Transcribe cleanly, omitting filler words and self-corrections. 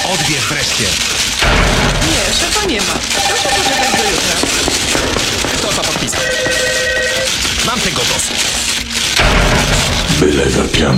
Odbierz wreszcie. Nie, szefa nie ma. Proszę poczekać do jutra. Kto to podpisał? Mam tego dosyć. Byle za pian.